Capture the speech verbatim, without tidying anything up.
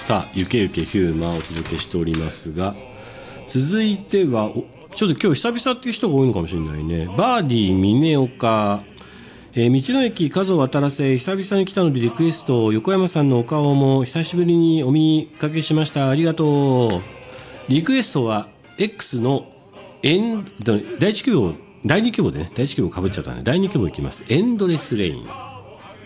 さあゆけゆけヒューマンをお届けしておりますが、続いてはちょっと今日久々っていう人が多いのかもしれないね。バーディー峰岡、えー、道の駅数を渡らせ久々に来たのでリクエスト、横山さんのお顔も久しぶりにお見かけしました、ありがとう。リクエストは X のエン第一希望第二希望でね、第一希望かぶっちゃったね。第二希望いきます。エンドレスレイン。